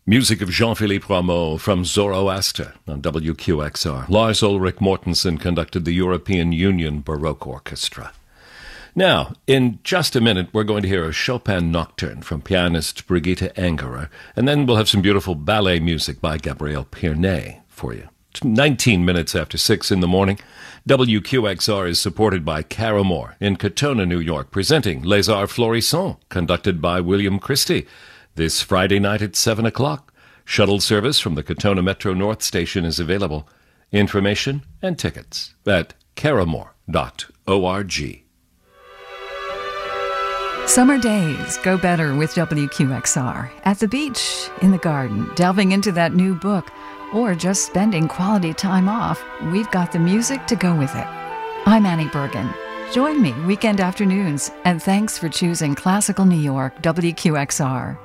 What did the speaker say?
Music of Jean-Philippe Rameau from Zoroaster on WQXR. Lars Ulrich Mortensen conducted the European Union Baroque Orchestra. Now, in just a minute, we're going to hear a Chopin nocturne from pianist Brigitte Engerer, and then we'll have some beautiful ballet music by Gabriel Pirnet for you. 19 minutes after 6 in the morning, WQXR is supported by Caramore in Katona, New York, presenting Les Arts Florissants, conducted by William Christie. This Friday night at 7 o'clock, shuttle service from the Katona Metro North Station is available. Information and tickets at caramore.org. Summer days go better with WQXR. At the beach, in the garden, delving into that new book, or just spending quality time off, we've got the music to go with it. I'm Annie Bergen. Join me weekend afternoons, and thanks for choosing Classical New York WQXR.